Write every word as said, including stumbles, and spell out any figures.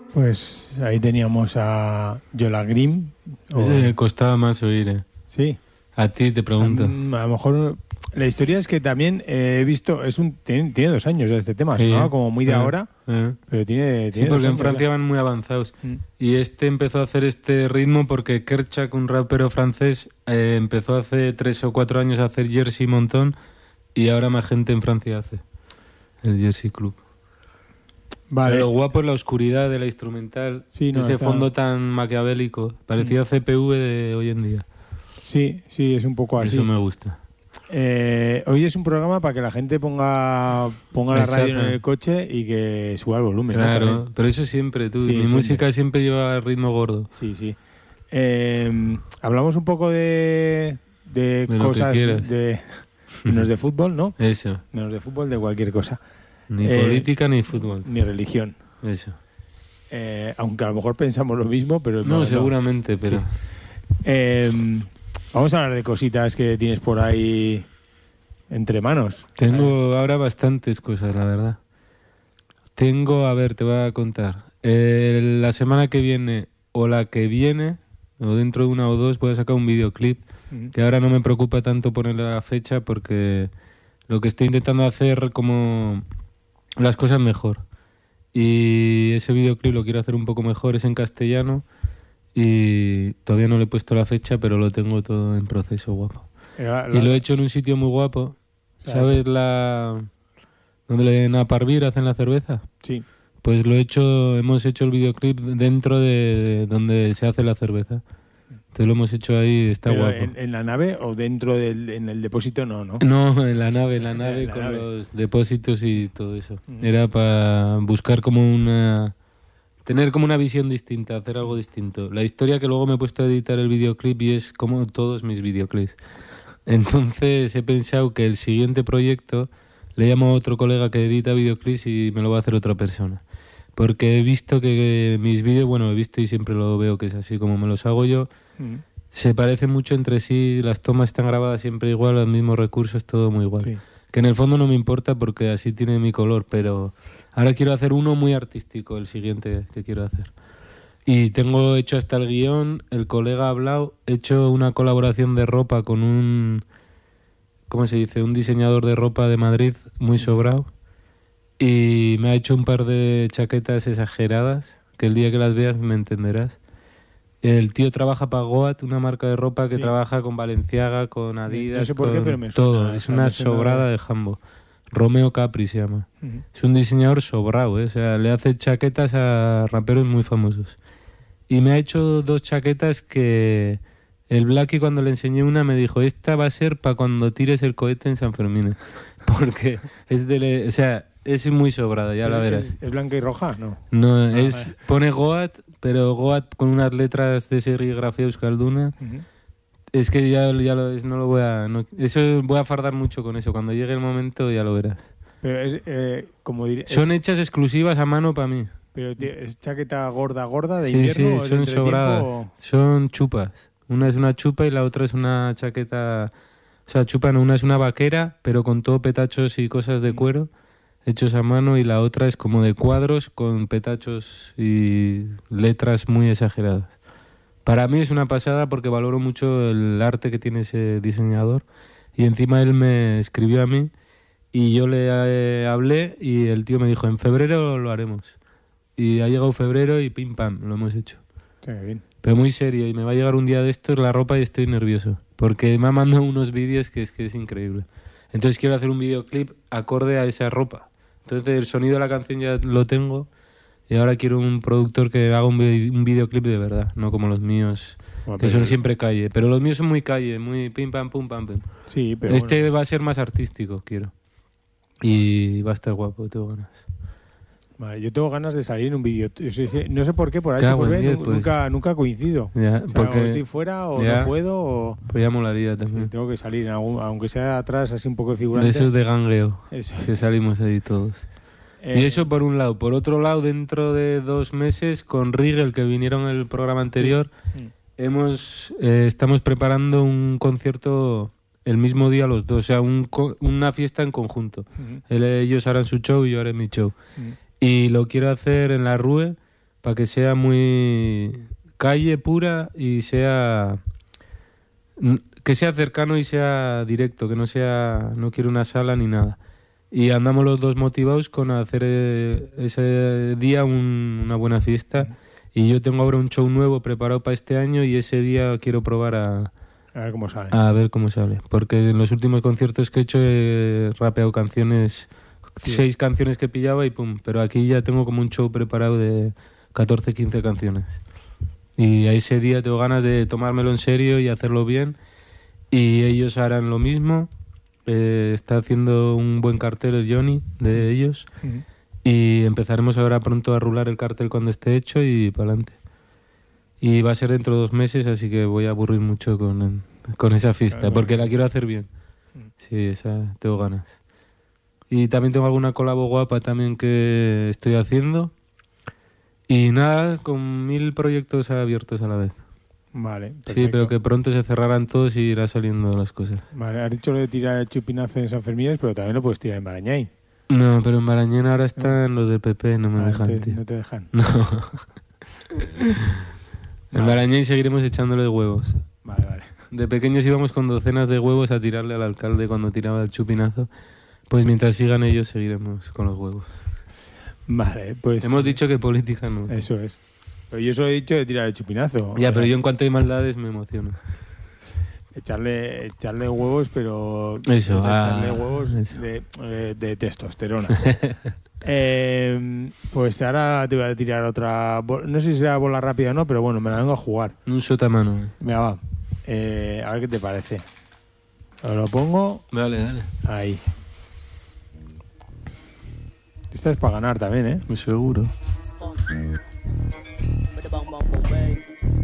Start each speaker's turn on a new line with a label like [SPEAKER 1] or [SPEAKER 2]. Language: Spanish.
[SPEAKER 1] Pues ahí teníamos a Yola Grimm.
[SPEAKER 2] Ese me costaba más oír, ¿eh?
[SPEAKER 1] Sí.
[SPEAKER 2] A ti te pregunto.
[SPEAKER 1] A, a lo mejor la historia es que también eh, he visto, es un tiene, tiene dos años ya este tema,
[SPEAKER 2] Sí,
[SPEAKER 1] ¿no? Como muy de
[SPEAKER 2] eh,
[SPEAKER 1] ahora,
[SPEAKER 2] eh.
[SPEAKER 1] pero tiene, tiene
[SPEAKER 2] Sí,
[SPEAKER 1] dos
[SPEAKER 2] porque en
[SPEAKER 1] años
[SPEAKER 2] Francia
[SPEAKER 1] ya.
[SPEAKER 2] van muy avanzados.
[SPEAKER 1] Mm.
[SPEAKER 2] Y este empezó a hacer este ritmo porque Kerchak, un rapero francés, eh, empezó hace tres o cuatro años a hacer Jersey montón y ahora más gente en Francia hace el Jersey Club.
[SPEAKER 1] Vale.
[SPEAKER 2] Pero lo guapo es la oscuridad de la instrumental,
[SPEAKER 1] Sí, no,
[SPEAKER 2] ese
[SPEAKER 1] está-
[SPEAKER 2] fondo tan maquiavélico, parecido a C P V de hoy en día.
[SPEAKER 1] Sí, sí, es un poco así.
[SPEAKER 2] Eso me gusta.
[SPEAKER 1] Eh, hoy es un programa para que la gente ponga ponga la radio en
[SPEAKER 2] Exacto.
[SPEAKER 1] el coche y que suba el volumen. ¿no?
[SPEAKER 2] Claro,
[SPEAKER 1] También.
[SPEAKER 2] pero eso siempre, tú.
[SPEAKER 1] Sí,
[SPEAKER 2] Mi
[SPEAKER 1] siempre.
[SPEAKER 2] música siempre lleva ritmo gordo.
[SPEAKER 1] Sí, sí. Eh, hablamos un poco de, de,
[SPEAKER 2] De lo que
[SPEAKER 1] cosas
[SPEAKER 2] quieras.
[SPEAKER 1] de menos de fútbol, ¿no?
[SPEAKER 2] Eso.
[SPEAKER 1] Menos de fútbol, de cualquier cosa.
[SPEAKER 2] Ni
[SPEAKER 1] Eh,
[SPEAKER 2] política ni fútbol.
[SPEAKER 1] Ni religión.
[SPEAKER 2] Eso.
[SPEAKER 1] Eh, aunque a lo mejor pensamos lo mismo, pero
[SPEAKER 2] No, seguramente, pero...
[SPEAKER 1] Sí. Eh, vamos a hablar de cositas que tienes por ahí entre manos.
[SPEAKER 2] Tengo ahora bastantes cosas, la verdad. Tengo, a ver, te voy a contar. Eh, la semana que viene o la que viene, o dentro de una o dos, voy a sacar un videoclip.
[SPEAKER 1] Ujú.
[SPEAKER 2] Que ahora no me preocupa tanto ponerle la fecha porque lo que estoy intentando hacer como las cosas mejor. Y ese videoclip lo quiero hacer un poco mejor, es en castellano y todavía no le he puesto la fecha, pero lo tengo todo en proceso, guapo.
[SPEAKER 1] Eh, la-
[SPEAKER 2] Y lo he hecho en un sitio muy guapo. ¿Sabes la donde en Aparvir hacen la cerveza?
[SPEAKER 1] Sí.
[SPEAKER 2] Pues lo he hecho, hemos hecho el videoclip dentro de donde se hace la cerveza. Entonces lo hemos hecho ahí, está
[SPEAKER 1] Pero
[SPEAKER 2] guapo.
[SPEAKER 1] en, en la nave o dentro del en el depósito no, ¿no?
[SPEAKER 2] No, en la nave, en la nave
[SPEAKER 1] En la
[SPEAKER 2] con
[SPEAKER 1] nave.
[SPEAKER 2] los depósitos y todo eso.
[SPEAKER 1] Ujú.
[SPEAKER 2] Era para buscar como una... tener como una visión distinta, hacer algo distinto. La historia que luego me he puesto a editar el videoclip y es como todos mis videoclips. Entonces he pensado que el siguiente proyecto le llamo a otro colega que edita videoclips y me lo va a hacer otra persona. Porque he visto que mis vídeos, bueno, he visto y siempre lo veo que es así como me los hago yo,
[SPEAKER 1] Mm.
[SPEAKER 2] se parecen mucho entre sí, las tomas están grabadas siempre igual, los mismos recursos, todo muy igual.
[SPEAKER 1] Sí.
[SPEAKER 2] Que en el fondo no me importa porque así tiene mi color, pero ahora quiero hacer uno muy artístico, el siguiente que quiero hacer. Y tengo hecho hasta el guión, el colega ha hablado, he hecho una colaboración de ropa con un, ¿cómo se dice? Un diseñador de ropa de Madrid muy sobrado y me ha hecho un par de chaquetas exageradas, que el día que las veas me entenderás. El tío trabaja para Goat, una marca de ropa que
[SPEAKER 1] Sí.
[SPEAKER 2] trabaja con Balenciaga, con Adidas,
[SPEAKER 1] No sé por qué,
[SPEAKER 2] con
[SPEAKER 1] pero me suena,
[SPEAKER 2] todo.
[SPEAKER 1] o
[SPEAKER 2] Es
[SPEAKER 1] sea,
[SPEAKER 2] una
[SPEAKER 1] me suena
[SPEAKER 2] sobrada
[SPEAKER 1] de-
[SPEAKER 2] de jambo. Romeo Capri se llama.
[SPEAKER 1] Ujú.
[SPEAKER 2] Es un diseñador sobrado, ¿eh? O sea, le hace chaquetas a raperos muy famosos. Y me ha hecho dos chaquetas que el Blacky cuando le enseñé una me dijo, esta va a ser para cuando tires el cohete en San Fermín. Porque es de... le- o sea, es muy sobrada, ya
[SPEAKER 1] ¿Es,
[SPEAKER 2] la verás.
[SPEAKER 1] es- es blanca y roja? No.
[SPEAKER 2] No,
[SPEAKER 1] Ah,
[SPEAKER 2] es
[SPEAKER 1] vale.
[SPEAKER 2] pone Goat, pero Goat con unas letras de serigrafía euskalduna.
[SPEAKER 1] Ujú.
[SPEAKER 2] Es que ya, ya lo es, no lo voy a... no- eso voy a fardar mucho con eso. Cuando llegue el momento ya lo verás.
[SPEAKER 1] Pero es, eh, como diría, es-
[SPEAKER 2] Son hechas exclusivas a mano para mí.
[SPEAKER 1] pero ti- es chaqueta gorda, gorda de
[SPEAKER 2] Sí,
[SPEAKER 1] invierno
[SPEAKER 2] sí,
[SPEAKER 1] o es de
[SPEAKER 2] son
[SPEAKER 1] entretiempo
[SPEAKER 2] sobradas.
[SPEAKER 1] o-
[SPEAKER 2] Son chupas. Una es una chupa y la otra es una chaqueta... O sea, chupa no, una es una vaquera, pero con todo petachos y cosas de cuero hechos a mano, y la otra es como de cuadros con petachos y letras muy exageradas. Para mí es una pasada porque valoro mucho el arte que tiene ese diseñador, y encima él me escribió a mí y yo le eh, hablé y el tío me dijo, en febrero lo haremos. Y ha llegado febrero y pim pam, lo hemos hecho.
[SPEAKER 1] Sí, bien.
[SPEAKER 2] Pero muy serio, y me va a llegar un día de estos la ropa y estoy nervioso. Porque me ha mandado unos vídeos que es que es increíble. Entonces quiero hacer un videoclip acorde a esa ropa. Entonces el sonido de la canción ya lo tengo y ahora quiero un productor que haga un, vi- un videoclip de verdad, no como los míos,
[SPEAKER 1] Bueno,
[SPEAKER 2] que
[SPEAKER 1] pero-
[SPEAKER 2] son siempre calle. Pero los míos son muy calle, muy pim pam pum pam pum.
[SPEAKER 1] Sí, pero
[SPEAKER 2] Este
[SPEAKER 1] bueno.
[SPEAKER 2] va a ser más artístico, quiero. Y va a estar guapo, tengo ganas.
[SPEAKER 1] Vale, yo tengo ganas de salir en un vídeo. Yo sé- sé- No sé por qué, por H
[SPEAKER 2] Cago
[SPEAKER 1] por
[SPEAKER 2] en
[SPEAKER 1] B,
[SPEAKER 2] diez,
[SPEAKER 1] nu-
[SPEAKER 2] pues.
[SPEAKER 1] nunca, nunca coincido.
[SPEAKER 2] Ya,
[SPEAKER 1] O sea,
[SPEAKER 2] porque
[SPEAKER 1] o estoy fuera o
[SPEAKER 2] ya.
[SPEAKER 1] no puedo o
[SPEAKER 2] pues ya molaría
[SPEAKER 1] sí,
[SPEAKER 2] también.
[SPEAKER 1] tengo que salir, en algún- aunque sea atrás así un poco de figurante.
[SPEAKER 2] De esos de gangueo,
[SPEAKER 1] Eso.
[SPEAKER 2] que salimos ahí todos.
[SPEAKER 1] Eh,
[SPEAKER 2] Y eso por un lado. Por otro lado, dentro de dos meses, con Rigel, que vinieron en el programa anterior,
[SPEAKER 1] Mm.
[SPEAKER 2] hemos eh, estamos preparando un concierto el mismo día los dos, o sea, un co- una fiesta en conjunto.
[SPEAKER 1] Ujú.
[SPEAKER 2] Él- ellos harán su show y yo haré mi show.
[SPEAKER 1] Mm.
[SPEAKER 2] Y lo quiero hacer en la Rue, para que sea muy calle pura y sea que sea cercano y sea directo, que no sea, no quiero una sala ni nada. Y andamos los dos motivados con hacer eh, ese día un, una buena fiesta. Y yo tengo ahora un show nuevo preparado para este año y ese día quiero probar a,
[SPEAKER 1] a ver cómo sale.
[SPEAKER 2] A ver cómo sale. Porque en los últimos conciertos que he hecho he rapeado canciones, sí. seis canciones que pillaba y pum. Pero aquí ya tengo como un show preparado de catorce, quince canciones. Y a ese día tengo ganas de tomármelo en serio y hacerlo bien. Y ellos harán lo mismo. Eh, está haciendo un buen cartel el Johnny de ellos. Uh-huh. Y empezaremos ahora pronto a rular el cartel cuando esté hecho y para adelante. Y va a ser dentro de dos meses, así que voy a aburrir mucho con, con esa fiesta, claro, porque la quiero hacer bien. Sí, esa tengo ganas. Y también tengo alguna colabo guapa también que estoy haciendo. Y nada, con mil proyectos abiertos a la vez.
[SPEAKER 1] Vale, perfecto.
[SPEAKER 2] Sí, pero que pronto se cerrarán todos y irá saliendo las cosas.
[SPEAKER 1] Vale, has dicho lo de tirar el chupinazo en San Fermín, pero también lo puedes tirar en Barañáin.
[SPEAKER 2] No, pero en Barañáin ahora están los del P P, no me
[SPEAKER 1] ah,
[SPEAKER 2] dejan,
[SPEAKER 1] te,
[SPEAKER 2] tío.
[SPEAKER 1] No te dejan.
[SPEAKER 2] No. En
[SPEAKER 1] vale.
[SPEAKER 2] Barañáin seguiremos echándole huevos.
[SPEAKER 1] Vale, vale.
[SPEAKER 2] De pequeños íbamos con docenas de huevos a tirarle al alcalde cuando tiraba el chupinazo. Pues mientras sigan ellos, seguiremos con los huevos.
[SPEAKER 1] Vale, pues...
[SPEAKER 2] Hemos dicho que política no.
[SPEAKER 1] Eso es. Pero yo solo he dicho de tirar el chupinazo.
[SPEAKER 2] Ya, pero yo en cuanto hay maldades me emociono.
[SPEAKER 1] Echarle, echarle huevos, pero...
[SPEAKER 2] Eso,
[SPEAKER 1] es
[SPEAKER 2] ah,
[SPEAKER 1] echarle huevos
[SPEAKER 2] eso.
[SPEAKER 1] De, de, de testosterona. eh, pues ahora te voy a tirar otra... No sé si será bola rápida o no, pero bueno, me la vengo a jugar.
[SPEAKER 2] Un sotamano. Eh.
[SPEAKER 1] Venga, va. Eh, a ver qué te parece. Ahora lo pongo...
[SPEAKER 2] Dale, dale.
[SPEAKER 1] Ahí. Esta es para ganar también, ¿eh?
[SPEAKER 2] Muy seguro.